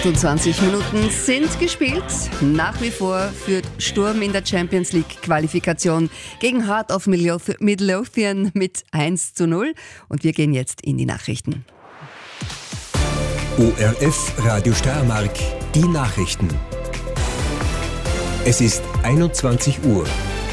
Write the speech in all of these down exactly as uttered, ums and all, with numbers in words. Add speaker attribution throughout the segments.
Speaker 1: achtundzwanzig Minuten sind gespielt. Nach wie vor führt Sturm in der Champions League Qualifikation gegen Heart of Midlothian mit eins zu null. Und wir gehen jetzt in die Nachrichten.
Speaker 2: O R F Radio Steiermark, die Nachrichten. Es ist einundzwanzig Uhr.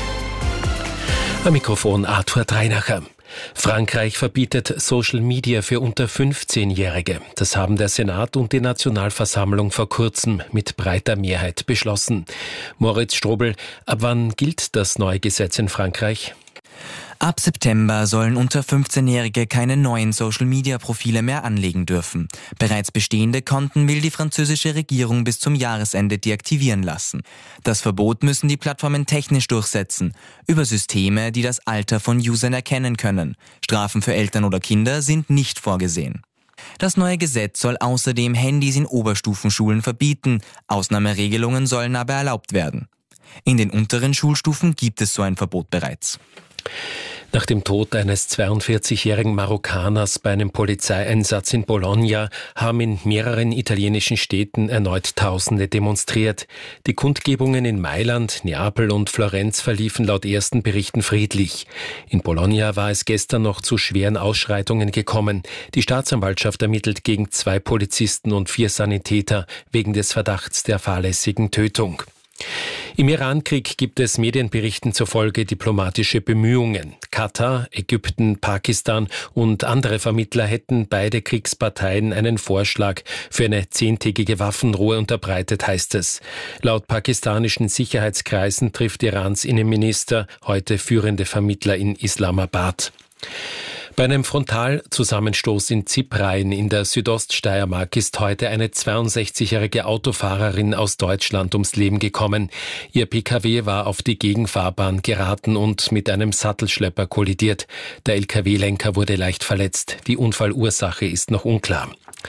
Speaker 3: Am Mikrofon Arthur Dreinacher. Frankreich verbietet Social Media für unter fünfzehnjährige. Das haben der Senat und die Nationalversammlung vor kurzem mit breiter Mehrheit beschlossen. Moritz Strobel, ab wann gilt das neue Gesetz in Frankreich?
Speaker 4: Ab September sollen unter fünfzehnjährige keine neuen Social-Media-Profile mehr anlegen dürfen. Bereits bestehende Konten will die französische Regierung bis zum Jahresende deaktivieren lassen. Das Verbot müssen die Plattformen technisch durchsetzen, über Systeme, die das Alter von Usern erkennen können. Strafen für Eltern oder Kinder sind nicht vorgesehen. Das neue Gesetz soll außerdem Handys in Oberstufenschulen verbieten. Ausnahmeregelungen sollen aber erlaubt werden. In den unteren Schulstufen gibt es so ein Verbot bereits.
Speaker 3: Nach dem Tod eines zweiundvierzigjährigen Marokkaners bei einem Polizeieinsatz in Bologna haben in mehreren italienischen Städten erneut Tausende demonstriert. Die Kundgebungen in Mailand, Neapel und Florenz verliefen laut ersten Berichten friedlich. In Bologna war es gestern noch zu schweren Ausschreitungen gekommen. Die Staatsanwaltschaft ermittelt gegen zwei Polizisten und vier Sanitäter wegen des Verdachts der fahrlässigen Tötung. Im Irankrieg gibt es Medienberichten zufolge diplomatische Bemühungen. Katar, Ägypten, Pakistan und andere Vermittler hätten beide Kriegsparteien einen Vorschlag für eine zehntägige Waffenruhe unterbreitet, heißt es. Laut pakistanischen Sicherheitskreisen trifft Irans Innenminister heute führende Vermittler in Islamabad. Bei einem Frontalzusammenstoß in Ziprain in der Südoststeiermark ist heute eine zweiundsechzigjährige Autofahrerin aus Deutschland ums Leben gekommen. Ihr P K W war auf die Gegenfahrbahn geraten und mit einem Sattelschlepper kollidiert. Der L K W-Lenker wurde leicht verletzt. Die Unfallursache ist noch unklar.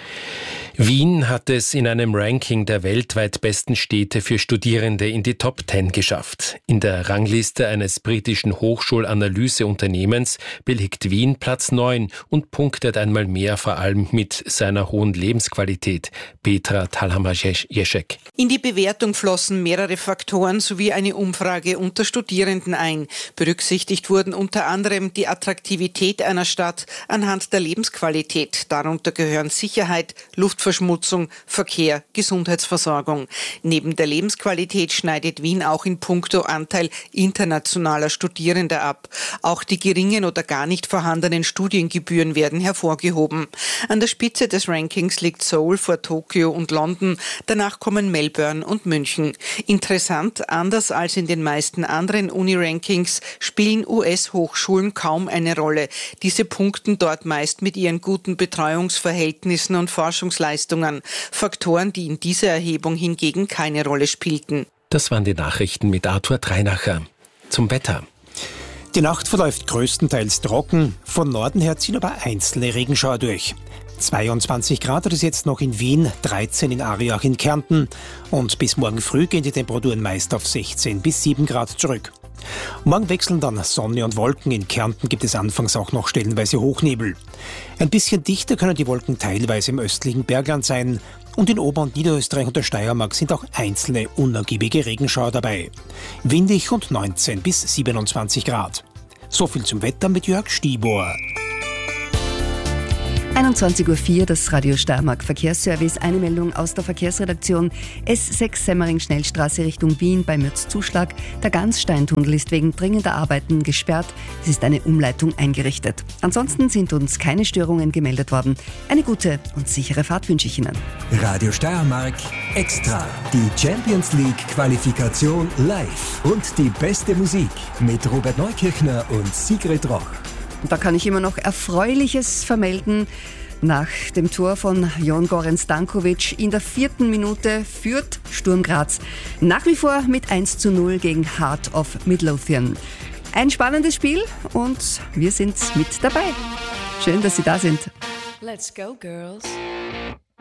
Speaker 3: Wien hat es in einem Ranking der weltweit besten Städte für Studierende in die Top Ten geschafft. In der Rangliste eines britischen Hochschulanalyse-Unternehmens belegt Wien Platz neun und punktet einmal mehr, vor allem mit seiner hohen Lebensqualität. Petra Talhammer-Jeschek.
Speaker 5: In die Bewertung flossen mehrere Faktoren sowie eine Umfrage unter Studierenden ein. Berücksichtigt wurden unter anderem die Attraktivität einer Stadt anhand der Lebensqualität. Darunter gehören Sicherheit, Luftverschmutzung, Verkehr, Gesundheitsversorgung. Neben der Lebensqualität schneidet Wien auch in puncto Anteil internationaler Studierender ab. Auch die geringen oder gar nicht vorhandenen Studiengebühren werden hervorgehoben. An der Spitze des Rankings liegt Seoul vor Tokio und London. Danach kommen Melbourne und München. Interessant, anders als in den meisten anderen Uni-Rankings spielen U S-Hochschulen kaum eine Rolle. Diese punkten dort meist mit ihren guten Betreuungsverhältnissen und Forschungsleistungen. Faktoren, die in dieser Erhebung hingegen keine Rolle spielten.
Speaker 3: Das waren die Nachrichten mit Arthur Dreinacher. Zum Wetter.
Speaker 6: Die Nacht verläuft größtenteils trocken. Von Norden her ziehen aber einzelne Regenschauer durch. zweiundzwanzig Grad hat es jetzt noch in Wien, dreizehn in Ariach in Kärnten. Und bis morgen früh gehen die Temperaturen meist auf sechzehn bis sieben Grad zurück. Morgen wechseln dann Sonne und Wolken. In Kärnten gibt es anfangs auch noch stellenweise Hochnebel. Ein bisschen dichter können die Wolken teilweise im östlichen Bergland sein. Und in Ober- und Niederösterreich und der Steiermark sind auch einzelne unergiebige Regenschauer dabei. Windig und neunzehn bis siebenundzwanzig Grad. So viel zum Wetter mit Jörg Stibor.
Speaker 1: einundzwanzig Uhr vier, das Radio Steiermark Verkehrsservice. Eine Meldung aus der Verkehrsredaktion. S sechs Semmering-Schnellstraße Richtung Wien bei Mürzzuschlag. Der Ganzsteintunnel ist wegen dringender Arbeiten gesperrt. Es ist eine Umleitung eingerichtet. Ansonsten sind uns keine Störungen gemeldet worden. Eine gute und sichere Fahrt wünsche ich Ihnen.
Speaker 2: Radio Steiermark Extra. Die Champions League Qualifikation live. Und die beste Musik mit Robert Neukirchner und Sigrid Roch.
Speaker 1: Da kann ich immer noch Erfreuliches vermelden. Nach dem Tor von Jon Goran Stankovic in der vierten Minute führt Sturm Graz nach wie vor mit eins zu null gegen Heart of Midlothian. Ein spannendes Spiel und wir sind mit dabei. Schön, dass Sie da sind.
Speaker 7: Let's go, girls.